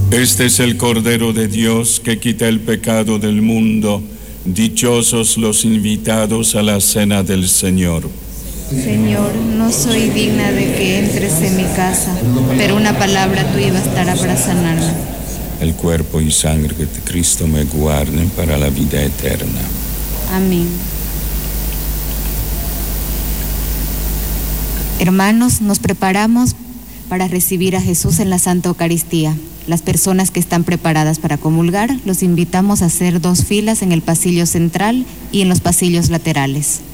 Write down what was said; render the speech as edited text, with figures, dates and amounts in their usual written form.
Este es el Cordero de Dios que quita el pecado del mundo. Dichosos los invitados a la cena del Señor. Señor, no soy digna de que entres en mi casa, pero una palabra tuya bastará para sanarme. El cuerpo y sangre de Cristo me guarden para la vida eterna. Amén. Hermanos, nos preparamos para recibir a Jesús en la Santa Eucaristía. Las personas que están preparadas para comulgar, los invitamos a hacer 2 filas en el pasillo central y en los pasillos laterales.